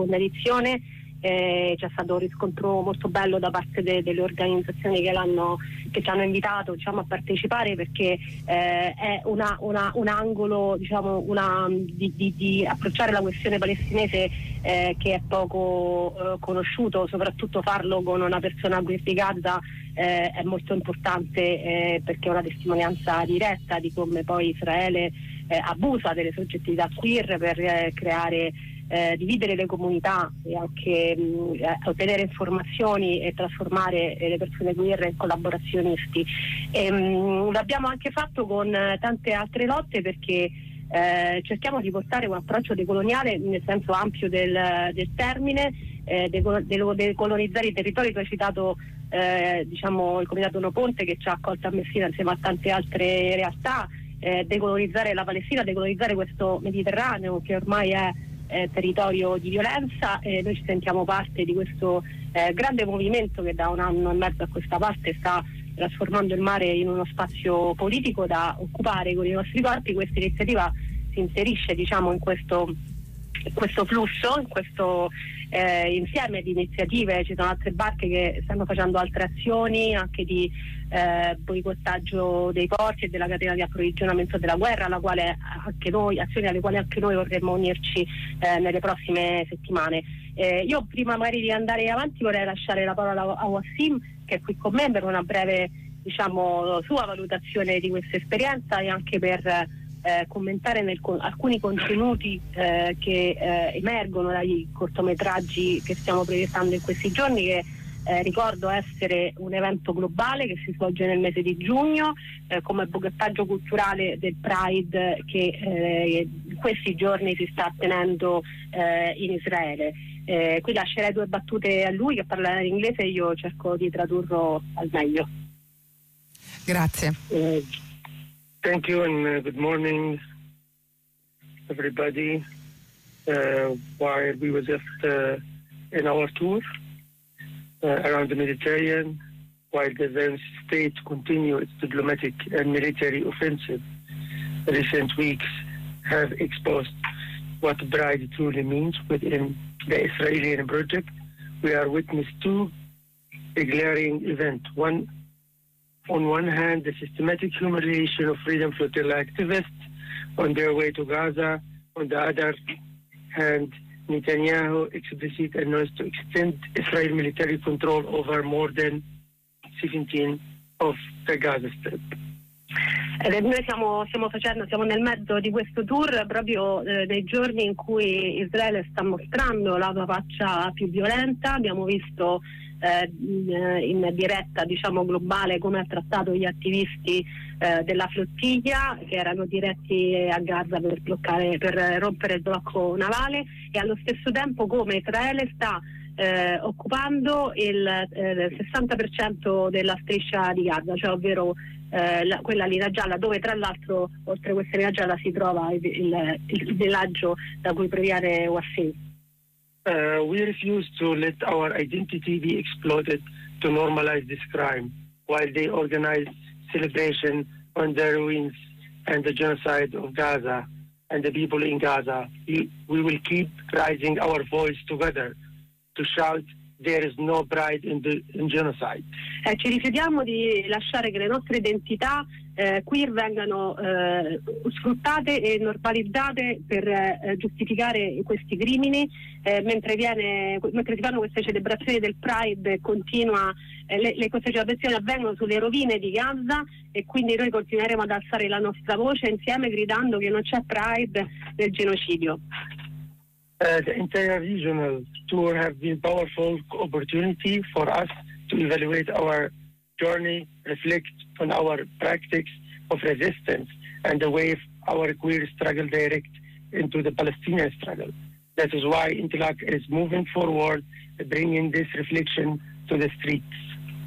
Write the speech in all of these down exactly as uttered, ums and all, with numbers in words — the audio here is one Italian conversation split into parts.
seconda edizione. Eh, c'è stato un riscontro molto bello da parte de- delle organizzazioni che, l'hanno, che ci hanno invitato, diciamo, a partecipare, perché eh, è una, una, un angolo, diciamo, una, di, di, di approcciare la questione palestinese eh, che è poco eh, conosciuto, soprattutto farlo con una persona qui di Gaza eh, è molto importante eh, perché è una testimonianza diretta di come poi Israele eh, abusa delle soggettività queer per eh, creare Eh, dividere le comunità e anche mh, eh, ottenere informazioni e trasformare eh, le persone queer in collaborazionisti. E, mh, l'abbiamo anche fatto con eh, tante altre lotte, perché eh, cerchiamo di portare un approccio decoloniale nel senso ampio del, del termine, eh, decolonizzare i territori. Tu hai citato eh, diciamo, il Comitato No Ponte, che ci ha accolto a Messina insieme a tante altre realtà, eh, decolonizzare la Palestina, decolonizzare questo Mediterraneo che ormai è Eh, territorio di violenza, e eh, noi ci sentiamo parte di questo eh, grande movimento che da un anno e mezzo a questa parte sta trasformando il mare in uno spazio politico da occupare con i nostri corpi. Questa iniziativa si inserisce, diciamo, in questo, in questo flusso, in questo eh, insieme di iniziative. Ci sono altre barche che stanno facendo altre azioni anche di eh, boicottaggio dei porti e della catena di approvvigionamento della guerra, alla quale anche noi, azioni alle quali anche noi vorremmo unirci eh, nelle prossime settimane. Eh, io prima magari di andare avanti vorrei lasciare la parola a Wassim, che è qui con me, per una breve, diciamo, sua valutazione di questa esperienza e anche per eh, commentare nel, con, alcuni contenuti eh, che eh, emergono dai cortometraggi che stiamo proiettando in questi giorni, che Eh, ricordo essere un evento globale che si svolge nel mese di giugno eh, come bocchettaggio culturale del Pride che eh, in questi giorni si sta tenendo eh, in Israele. Eh, qui lascerei due battute a lui che parla in inglese e io cerco di tradurlo al meglio. Grazie. Uh, thank you and uh, good morning everybody. Uh, while we were just uh, in our tour Uh, around the Mediterranean, while the Zionist state continue its diplomatic and military offensive. The recent weeks have exposed what Pride truly means within the Israeli project. We are witness to a glaring event. One, on one hand, the systematic humiliation of Freedom Flotilla activists on their way to Gaza. On the other hand, Netanyahu explicit announced to extend Israel military control over more than seventeen of the Gaza Strip. Eh, noi stiamo, stiamo facendo, siamo nel mezzo di questo tour proprio eh, nei giorni in cui Israele sta mostrando la sua faccia più violenta. Abbiamo visto eh, in diretta, diciamo, globale come ha trattato gli attivisti eh, della flottiglia che erano diretti a Gaza per bloccare, per rompere il blocco navale, e allo stesso tempo come Israele sta eh, occupando il eh, sessanta per cento della striscia di Gaza, cioè ovvero Eh, la, quella linea gialla, dove tra l'altro oltre a questa linea gialla si trova il, il, il villaggio da cui proviene Wassim. Uh, we refuse to let our identity be exploited to normalize this crime, while they organize celebration on the ruins and the genocide of Gaza and the people in Gaza. We, we will keep raising our voice together to shout there is no pride in the in genocide. Eh, ci rifiutiamo di lasciare che le nostre identità eh, queer vengano eh, sfruttate e normalizzate per eh, giustificare questi crimini, eh, mentre, viene, mentre si fanno queste celebrazioni del Pride, continua, eh, le, le, queste celebrazioni avvengono sulle rovine di Gaza, e quindi noi continueremo ad alzare la nostra voce insieme gridando che non c'è Pride nel genocidio. Uh, the entire regional tour have been powerful opportunity for us to evaluate our journey, reflect on our practice of resistance, and the way our queer struggle direct into the Palestinian struggle. That is why Intilak is moving forward, bringing this reflection to the streets.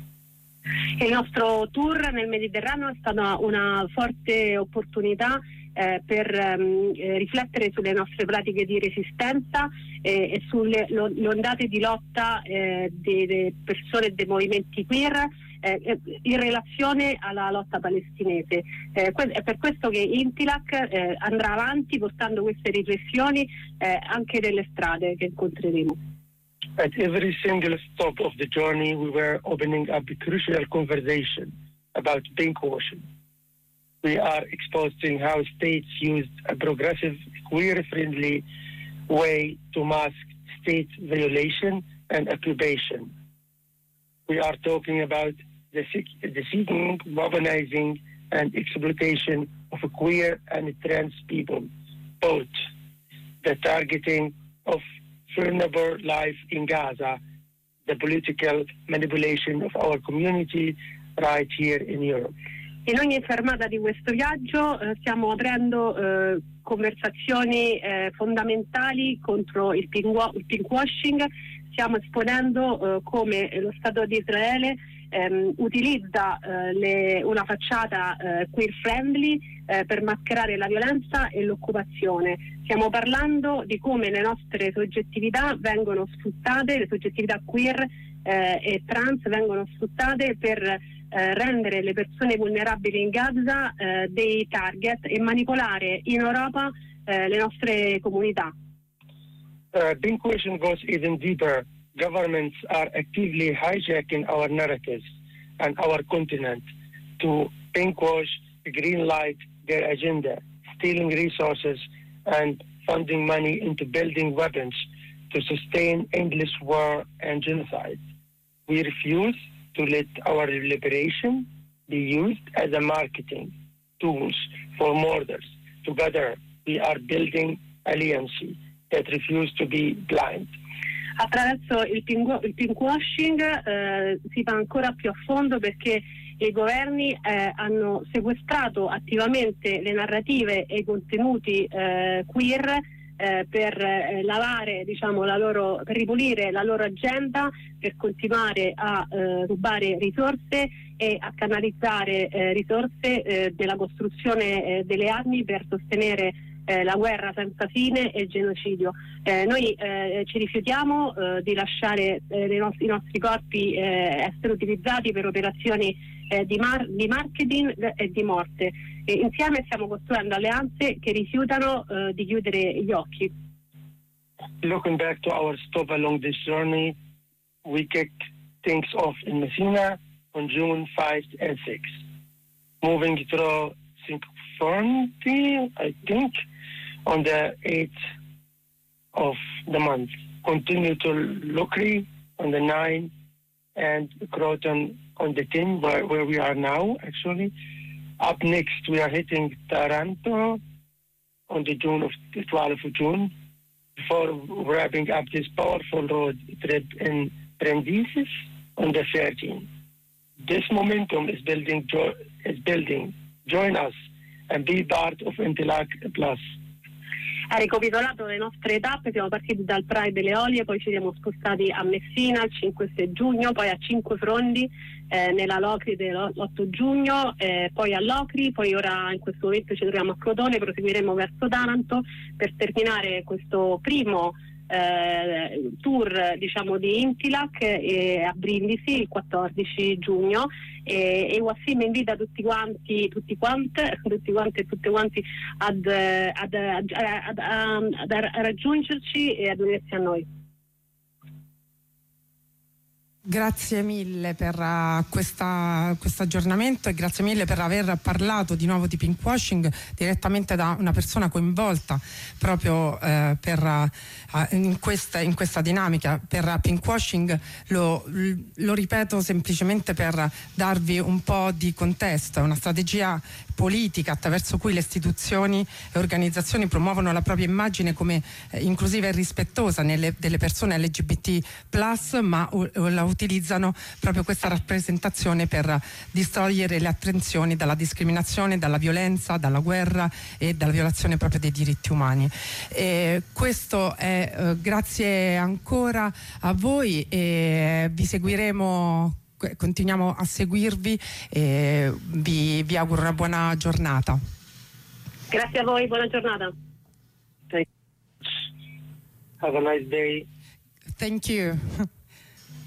Il nostro tour nel Mediterraneo è stata una forte opportunità eh, per ehm, eh, riflettere sulle nostre pratiche di resistenza eh, e sulle lo, le ondate di lotta eh, delle persone e dei movimenti queer eh, in relazione alla lotta palestinese. Eh, è per questo che Intilac eh, andrà avanti portando queste riflessioni eh, anche nelle strade che incontreremo. At every single stop of the journey, we were opening up a crucial conversation about pinkwashing. We are exposing how states used a progressive, queer-friendly way to mask state violation and occupation. We are talking about the, the seeking, weaponizing, and exploitation of queer and trans people, both the targeting of vulnerable life in Gaza, the political manipulation of our community right here in Europe. In ogni fermata di questo viaggio eh, stiamo aprendo eh, conversazioni eh, fondamentali contro il, pingu- il pinkwashing, stiamo esponendo eh, come lo Stato di Israele ehm, utilizza eh, le, una facciata eh, queer friendly eh, per mascherare la violenza e l'occupazione. Stiamo parlando di come le nostre soggettività vengono sfruttate, le soggettività queer eh, e trans vengono sfruttate per eh, rendere le persone vulnerabili in Gaza eh, dei target e manipolare in Europa eh, le nostre comunità. Uh, pinkwashing goes even deeper. Governments are actively hijacking our narratives and our continent to pinkwash, greenlight their agenda, stealing resources and funding money into building weapons to sustain endless war and genocide. We refuse to let our liberation be used as a marketing tools for murders. Together, we are building alliances that refuse to be blind. Attraverso il, pink, il pinkwashing eh, si va ancora più a fondo perché i governi eh, hanno sequestrato attivamente le narrative e i contenuti eh, queer eh, per eh, lavare, diciamo, la loro, per ripulire la loro agenda, per continuare a eh, rubare risorse e a canalizzare eh, risorse eh, della costruzione eh, delle armi per sostenere Eh, la guerra senza fine e il genocidio. Eh, noi eh, ci rifiutiamo eh, di lasciare eh, i, nostri, i nostri corpi eh, essere utilizzati per operazioni eh, di, mar- di marketing e di morte. E insieme stiamo costruendo alleanze che rifiutano eh, di chiudere gli occhi. Looking back to our stop along this journey, we kicked things off in Messina on June fifth and sixth. Moving through Syncophorinti, I think, on the eighth of the month. Continue to Locri on the ninth and Croton on the tenth, where, where we are now, actually. Up next, we are hitting Taranto on the June of the twelfth of June, before wrapping up this powerful road trip in Brindisi on the thirteenth. This momentum is building. Jo- is building. Join us and be part of Intilac Plus. Ha ricapitolato le nostre tappe, siamo partiti dal Pride delle Eolie, poi ci siamo spostati a Messina il cinque e sei giugno, poi a Cinque Frondi eh, nella Locri dell'otto giugno, eh, poi a Locri, poi ora in questo momento ci troviamo a Crotone, proseguiremo verso Taranto per terminare questo primo eh, tour, diciamo, di Intilac eh, a Brindisi il quattordici giugno. E, e Wassim invita tutti quanti, tutti quante, tutti quanti e tutte quanti ad, ad, ad, ad, ad, ad raggiungerci e ad unirsi a noi. Grazie mille per uh, questa, questo aggiornamento e grazie mille per aver parlato di nuovo di pinkwashing direttamente da una persona coinvolta proprio uh, per, uh, in, questa, in questa dinamica. Per uh, pinkwashing lo, lo ripeto semplicemente per darvi un po' di contesto, è una strategia politica attraverso cui le istituzioni e organizzazioni promuovono la propria immagine come eh, inclusiva e rispettosa nelle, delle persone L G B T plus, ma uh, la utilizzano proprio questa rappresentazione per distogliere le attenzioni dalla discriminazione, dalla violenza, dalla guerra e dalla violazione proprio dei diritti umani. E questo è eh, grazie ancora a voi e vi seguiremo, continuiamo a seguirvi e vi, vi auguro una buona giornata. Grazie a voi, buona giornata. Thank you. Have a nice day. Thank you.